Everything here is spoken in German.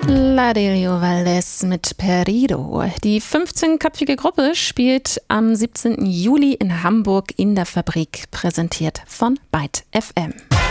Ladilio Valdez mit Perdido. Die 15-köpfige Gruppe spielt am 17. Juli in Hamburg in der Fabrik, präsentiert von Byte FM.